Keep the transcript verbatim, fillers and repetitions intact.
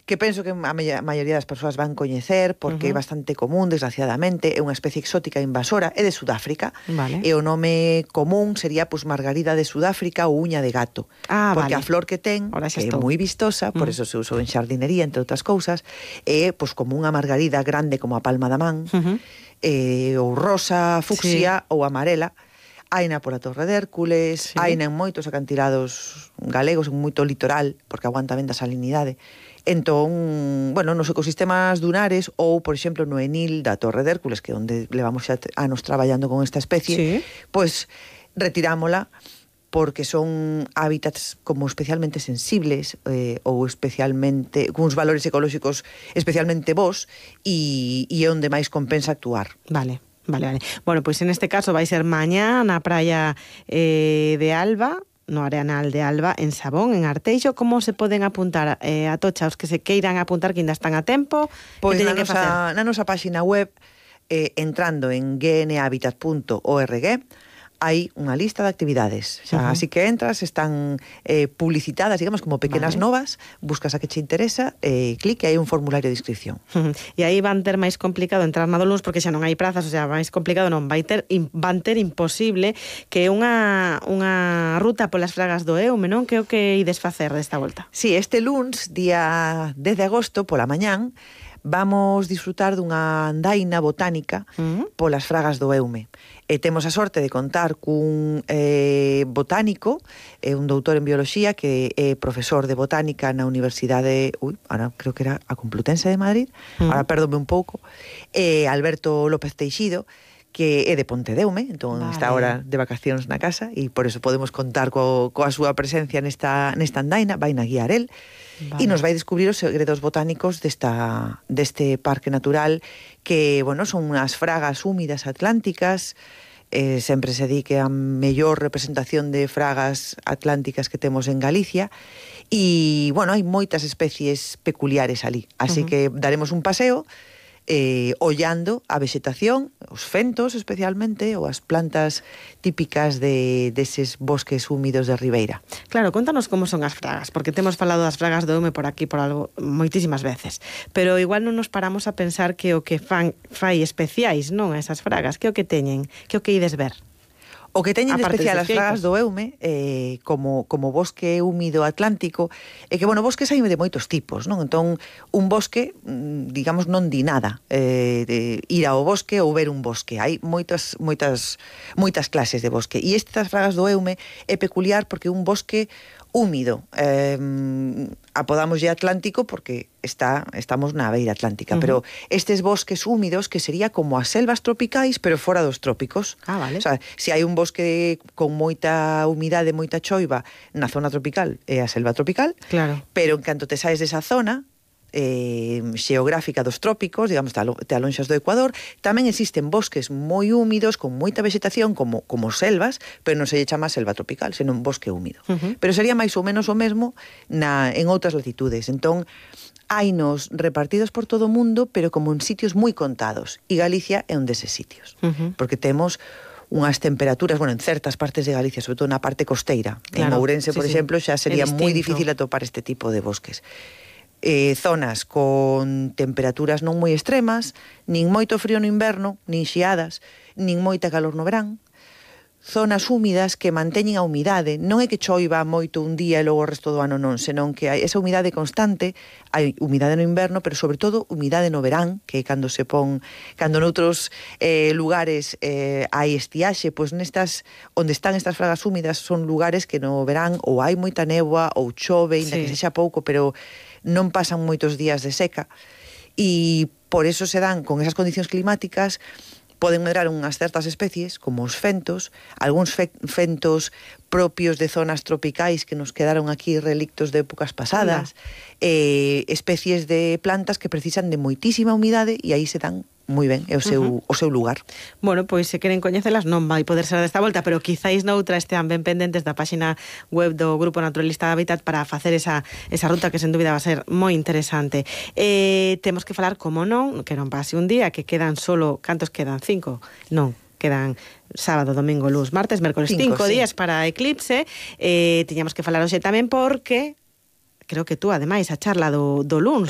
que penso que a maioría das persoas van coñecer porque uh -huh. é bastante común, desgraciadamente, é unha especie exótica invasora, é de Sudáfrica, vale. e o nome común sería pues, margarida de Sudáfrica ou uña de gato, ah, porque vale. a flor que ten, que é moi vistosa, por uh -huh. eso se usou en xardinería, entre outras cousas, é pues, como unha margarida grande como a palma da man, uh -huh. eh, ou rosa, fucsia sí. ou amarela. Haina pola Torre de Hércules, sí. haina en moitos acantilados galegos, en moito litoral, porque aguanta ben da salinidade. Entón, bueno, nos ecosistemas dunares ou, por exemplo, no Enil da Torre de Hércules, que é onde levamos xa anos traballando con esta especie, sí. pois retirámola porque son hábitats como especialmente sensibles eh, ou especialmente cuns valores ecolóxicos especialmente bons e, e é onde máis compensa actuar. Vale. Vale, vale. Bueno, pois pues en este caso vai ser mañá na praia eh, de Alba, no Arenal de Alba, en Sabón, en Arteixo. Como se poden apuntar eh, a tocha os que se queiran apuntar, que ainda están a tempo? Pois pues na, nosa, na nosa página web, eh, entrando en g n habitat punto org, hai unha lista de actividades. Xa, uh -huh. Así que entras, están eh, publicitadas, digamos, como pequenas vale. novas, buscas a que che interesa, eh, clic e hai un formulario de inscripción. Uh -huh. E aí van ter máis complicado entrar na do luns, porque xa non hai prazas, o sea, máis complicado non, vai ter, van ter imposible que unha, unha ruta polas fragas do Eume, non? Que o que ides facer desta volta? Sí, este luns, día dez de agosto, pola mañán, vamos disfrutar dunha andaina botánica uh -huh. polas fragas do Eume. E temos a sorte de contar cun eh, botánico, eh, un doutor en bioloxía, que é profesor de botánica na Universidade, ui, ahora creo que era a Complutense de Madrid, uh -huh. ahora perdome un pouco, eh, Alberto López Teixido, que é de Pontedeume, entón vale. está ahora de vacacións na casa, e por eso podemos contar co, coa súa presencia nesta, nesta andaina, vai na guiar el, vale. e nos vai descubrir os segredos botánicos desta, deste parque natural, que, bueno, son unhas fragas húmidas atlánticas, eh, sempre se di que a mellor representación de fragas atlánticas que temos en Galicia, e, bueno, hai moitas especies peculiares ali, así uh -huh. que daremos un paseo, Eh, ollando a vegetación, os fentos especialmente, ou as plantas típicas de deses bosques húmidos de Ribeira. Claro, contanos como son as fragas, porque temos falado das fragas do Eume por aquí por algo moitísimas veces, pero igual non nos paramos a pensar que o que fan, fai especiais, non, esas fragas, que o que teñen, que o que ides ver? O que teñen de especial as fragas do Eume, eh, como, como bosque húmido atlántico, é que, bueno, bosques hai de moitos tipos, non? Entón, un bosque, digamos, non di nada, eh, de ir ao bosque ou ver un bosque. Hai moitas, moitas, moitas clases de bosque. E estas fragas do Eume é peculiar porque é un bosque húmido, eh, apodámoslle Atlántico porque está, estamos na beira atlántica, uh -huh. pero estes bosques húmidos que sería como as selvas tropicais, pero fora dos trópicos. Ah, vale. O sea, se hai un bosque con moita humidade, moita choiva na zona tropical, é a selva tropical, claro. pero en canto te saes desa zona eh, xeográfica dos trópicos, digamos, te alonxas do Ecuador, tamén existen bosques moi húmidos, con moita vegetación, como, como selvas, pero non se lle chama selva tropical, senón bosque húmido. Uh -huh. Pero sería máis ou menos o mesmo na, en outras latitudes. Entón, hainos repartidos por todo o mundo, pero como en sitios moi contados. E Galicia é un deses sitios. Uh -huh. Porque temos unhas temperaturas, bueno, en certas partes de Galicia, sobre todo na parte costeira. Claro, en Ourense, sí, por sí. exemplo, xa sería moi difícil atopar este tipo de bosques. Eh, zonas con temperaturas non moi extremas, nin moito frío no inverno, nin xiadas, nin moita calor no verán. Zonas húmidas que manteñen a humidade, non é que choiva moito un día e logo o resto do ano non, senón que hai esa humidade constante, hai humidade no inverno, pero sobre todo humidade no verán, que é cando se pon, cando noutros eh, lugares eh, hai estiaxe, pois nestas, onde están estas fragas húmidas son lugares que no verán ou hai moita néboa ou chove, ainda sí. que sexa pouco, pero non pasan moitos días de seca, e por eso se dan, con esas condicións climáticas, poden medrar unhas certas especies, como os fentos, algúns fe fentos propios de zonas tropicais que nos quedaron aquí relictos de épocas pasadas, eh, especies de plantas que precisan de moitísima humidade e aí se dan moi ben, é o seu, uh -huh. o seu lugar. Bueno, pois se queren coñecelas non vai poder ser desta volta, pero quizáis noutra estean ben pendentes da páxina web do Grupo Naturalista de Habitat para facer esa, esa ruta que sen dúbida va a ser moi interesante. Eh, temos que falar, como non, que non pase un día, que quedan solo, cantos quedan? Cinco? Non, quedan sábado, domingo, luns, martes, mércoles, cinco, cinco sí. días para eclipse. Eh, tiñamos que falar hoxe tamén porque creo que tú, ademais, a charla do, do luns,